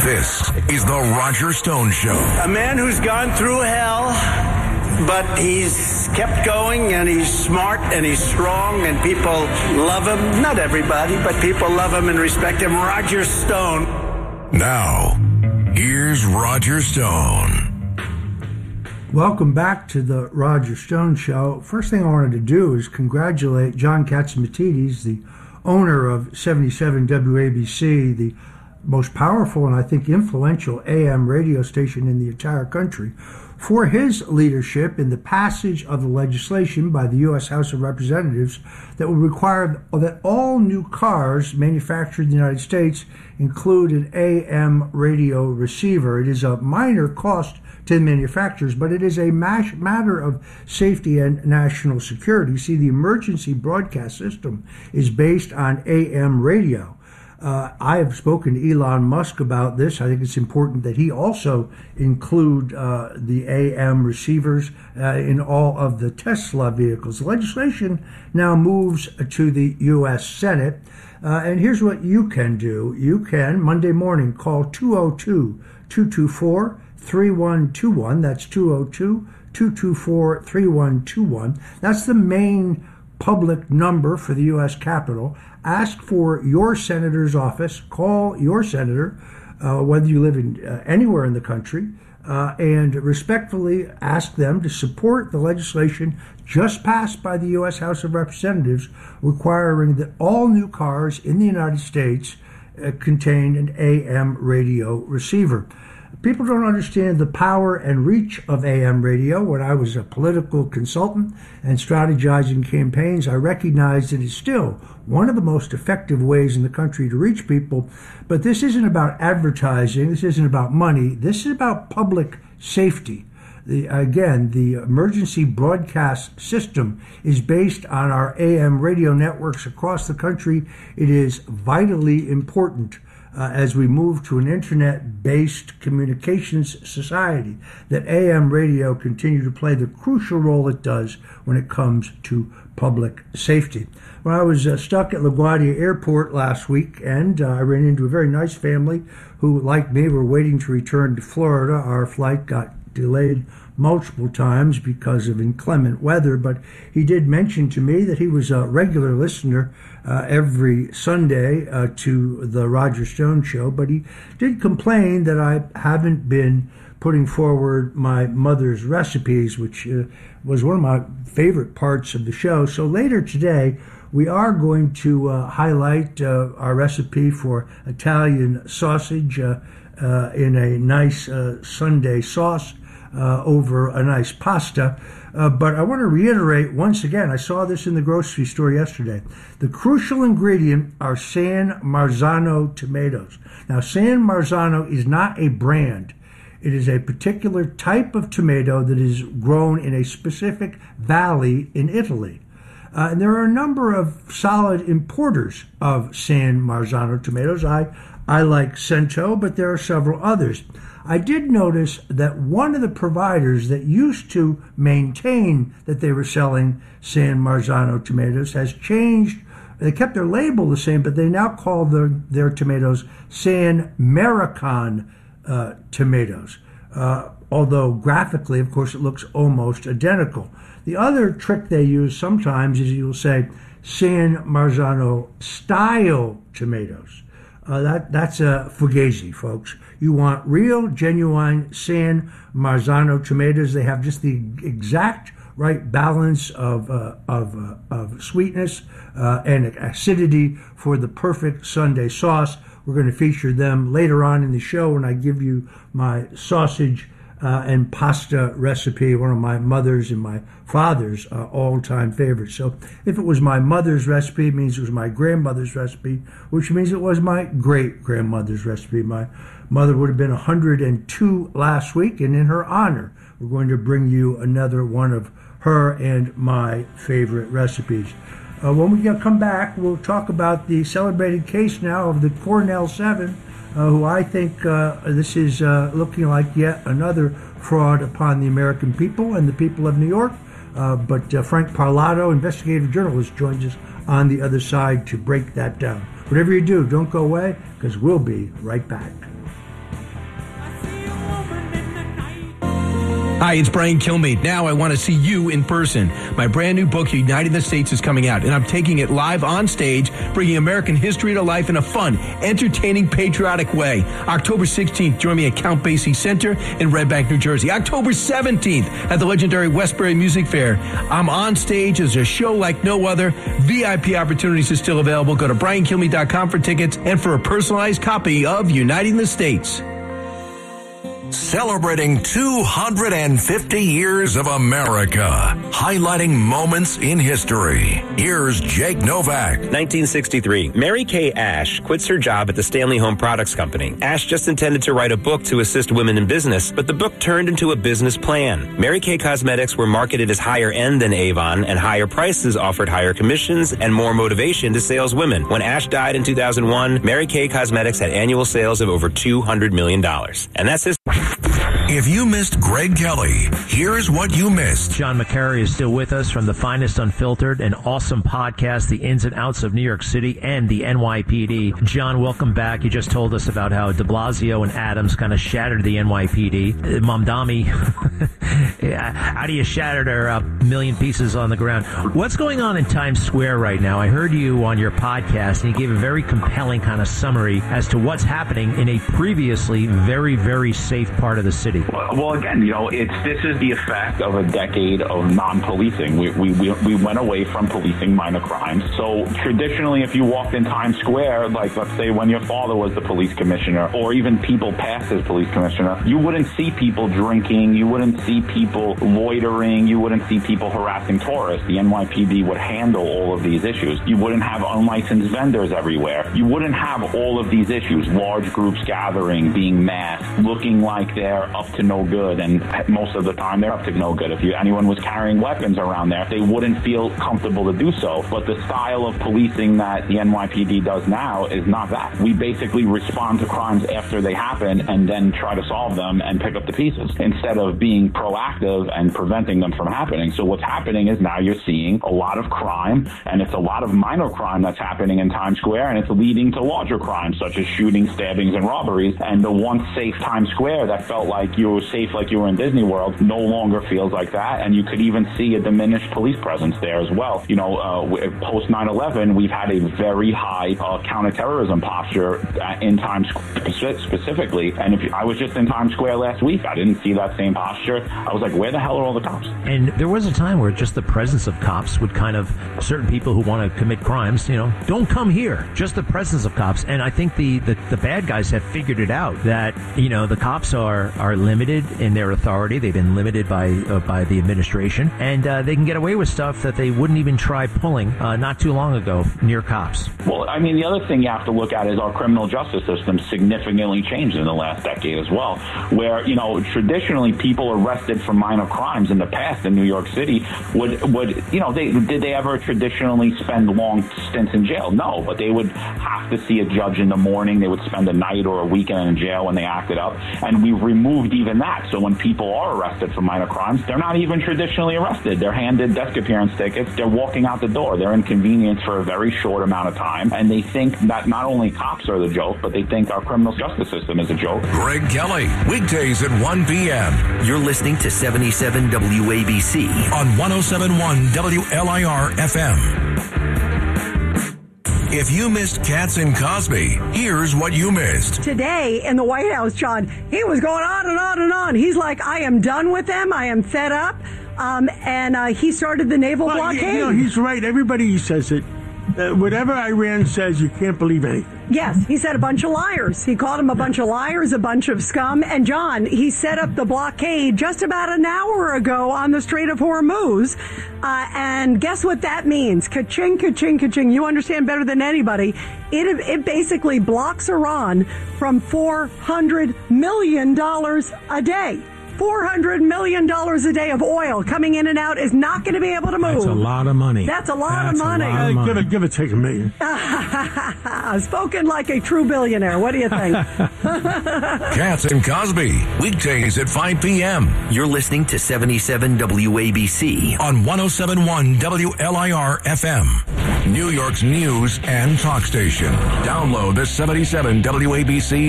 This is The Roger Stone Show. A man who's gone through hell, but he's kept going, and he's smart, and he's strong, and people love him. Not everybody, but people love him and respect him. Roger Stone. Now, here's Roger Stone. Welcome back to the Roger Stone Show. First thing I wanted to do is congratulate John Catsimatidis, the owner of 77 WABC, the most powerful and I think influential AM radio station in the entire country, for his leadership in the passage of the legislation by the U.S. House of Representatives that would require that all new cars manufactured in the United States include an AM radio receiver. It is a minor cost to the manufacturers, but it is a matter of safety and national security. See, the emergency broadcast system is based on AM radio. I have spoken to Elon Musk about this. I think it's important that he also include the AM receivers in all of the Tesla vehicles. The legislation now moves to the U.S. Senate. And here's what you can do. You can, Monday morning, call 202-224-3121. That's 202-224-3121. That's the main public number for the U.S. Capitol. Ask for your senator's office. Call your senator, whether you live in anywhere in the country, and respectfully ask them to support the legislation just passed by the U.S. House of Representatives requiring that all new cars in the United States contain an AM radio receiver. People don't understand the power and reach of AM radio. When I was a political consultant and strategizing campaigns, I recognized it is still one of the most effective ways in the country to reach people. But this isn't about advertising. This isn't about money. This is about public safety. The emergency broadcast system is based on our AM radio networks across the country. It is vitally important as we move to an internet-based communications society, that AM radio continue to play the crucial role it does when it comes to public safety. Well, I was stuck at LaGuardia Airport last week, and I ran into a very nice family who, like me, were waiting to return to Florida. Our flight got delayed multiple times because of inclement weather, but he did mention to me that he was a regular listener every Sunday to the Roger Stone Show, but he did complain that I haven't been putting forward my mother's recipes, which was one of my favorite parts of the show. So later today, we are going to highlight our recipe for Italian sausage in a nice Sunday sauce over a nice pasta. But I want to reiterate once again, I saw this in the grocery store yesterday. The crucial ingredient are San Marzano tomatoes. Now, San Marzano is not a brand. It is a particular type of tomato that is grown in a specific valley in Italy. And there are a number of solid importers of San Marzano tomatoes. I like Cento, but there are several others. I did notice that one of the providers that used to maintain that they were selling San Marzano tomatoes has changed. They kept their label the same, but they now call their tomatoes San Marican tomatoes. Although graphically, of course, it looks almost identical. The other trick they use sometimes is you'll say San Marzano style tomatoes. That's a fugazi, folks. You want real, genuine San Marzano tomatoes. They have just the exact right balance of sweetness and acidity for the perfect Sunday sauce. We're going to feature them later on in the show when I give you my sausage and pasta recipe, one of my mother's and my father's all-time favorites. So if it was my mother's recipe, it means it was my grandmother's recipe, which means it was my great-grandmother's recipe. My mother would have been 102 last week, and in her honor, we're going to bring you another one of her and my favorite recipes. When we come back, we'll talk about the celebrated case now of the Cornell Seven, who I think this is looking like yet another fraud upon the American people and the people of New York. But Frank Parlato, investigative journalist, joins us on the other side to break that down. Whatever you do, don't go away, because we'll be right back. Hi, it's Brian Kilmeade. Now I want to see you in person. My brand new book, Uniting the States, is coming out, and I'm taking it live on stage, bringing American history to life in a fun, entertaining, patriotic way. October 16th, join me at Count Basie Center in Red Bank, New Jersey. October 17th at the legendary Westbury Music Fair. I'm on stage as a show like no other. VIP opportunities are still available. Go to BrianKilmeade.com for tickets and for a personalized copy of Uniting the States. Celebrating 250 years of America, highlighting moments in history. Here's Jake Novak. 1963, Mary Kay Ash quits her job at the Stanley Home Products Company. Ash just intended to write a book to assist women in business, but the book turned into a business plan. Mary Kay cosmetics were marketed as higher end than Avon, and higher prices offered higher commissions and more motivation to saleswomen. When Ash died in 2001, Mary Kay Cosmetics had annual sales of over $200 million. And that's his... If you missed Greg Kelly, here's what you missed. John McCary is still with us from The Finest Unfiltered, an awesome podcast, the ins and outs of New York City and the NYPD. John, welcome back. You just told us about how de Blasio and Adams kind of shattered the NYPD. Mamdani, how do you shatter her a million pieces on the ground? What's going on in Times Square right now? I heard you on your podcast, and you gave a very compelling kind of summary as to what's happening in a previously very, very safe part of the city. Well, again, this is the effect of a decade of non-policing. We went away from policing minor crimes. So traditionally, if you walked in Times Square, like let's say when your father was the police commissioner, or even people past as police commissioner, you wouldn't see people drinking, you wouldn't see people loitering, you wouldn't see people harassing tourists. The NYPD would handle all of these issues. You wouldn't have unlicensed vendors everywhere. You wouldn't have all of these issues, large groups gathering, being masked, looking like they're up to no good, and most of the time they're up to no good. If anyone was carrying weapons around there, they wouldn't feel comfortable to do so. But the style of policing that the NYPD does now is not that. We basically respond to crimes after they happen and then try to solve them and pick up the pieces instead of being proactive and preventing them from happening. So what's happening is now you're seeing a lot of crime, and it's a lot of minor crime that's happening in Times Square, and it's leading to larger crimes such as shootings, stabbings, and robberies. And the once safe Times Square that felt like you were safe, like you were in Disney World, no longer feels like that. And you could even see a diminished police presence there as well. Post 9/11, we've had a very high counterterrorism posture in Times Square specifically. And I was just in Times Square last week, I didn't see that same posture. I was like, where the hell are all the cops? And there was a time where just the presence of cops would kind of, certain people who want to commit crimes, don't come here. Just the presence of cops. And I think the bad guys have figured it out that, the cops are limited in their authority. They've been limited by the administration, and they can get away with stuff that they wouldn't even try pulling not too long ago near cops. Well, I mean, the other thing you have to look at is our criminal justice system significantly changed in the last decade as well, where, traditionally people arrested for minor crimes in the past in New York City did they ever traditionally spend long stints in jail? No, but they would have to see a judge in the morning. They would spend a night or a weekend in jail when they acted up, and we removed even that. So when people are arrested for minor crimes, they're not even traditionally arrested. They're handed desk appearance tickets. They're walking out the door. They're inconvenienced for a very short amount of time. And they think that not only cops are the joke, but they think our criminal justice system is a joke. Greg Kelly, weekdays at 1 p.m. You're listening to 77 WABC on 107.1 WLIR FM. If you missed Katz and Cosby, here's what you missed. Today in the White House, John, he was going on and on and on. He's like, I am done with them. I am fed up. And he started the naval blockade. He's right. Everybody says it. Whatever Iran says, you can't believe anything. Yes, he said a bunch of liars. He called them a bunch of liars, a bunch of scum. And, John, he set up the blockade just about an hour ago on the Strait of Hormuz. And guess what that means? Ka-ching, ka-ching, ka-ching. You understand better than anybody. It basically blocks Iran from $400 million a day. $400 million a day of oil coming in and out is not going to be able to move. That's a lot of money. That's a lot of money. Give it, take $1 million. Spoken like a true billionaire. What do you think? Katz and Cosby, weekdays at 5 p.m. You're listening to 77 WABC on 107.1 WLIR FM, New York's news and talk station. Download the 77 WABC